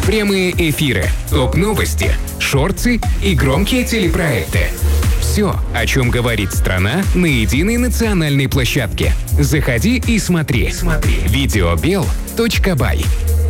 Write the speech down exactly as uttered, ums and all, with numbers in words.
прямые эфиры, топ-новости, шорты и громкие телепроекты. Все, о чем говорит страна на единой национальной площадке. Заходи и смотри. Смотри. видеобел точка бай.